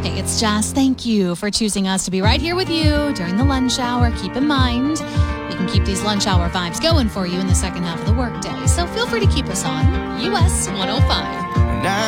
Hey, it's Jess. Thank you for choosing us to be right here with you during the lunch hour. Keep in mind, we can keep these lunch hour vibes going for you in the second half of the workday. So feel free to keep us on US 105.